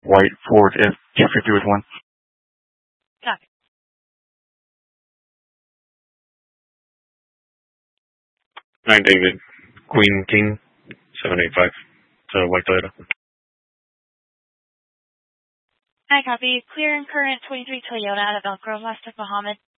white Ford F-250 with one. Copy. Hi, David. Queen King, 785. It's a white Toyota. Hi, copy. Clear and current 23 Toyota out of Elk Grove, West of Mohammed.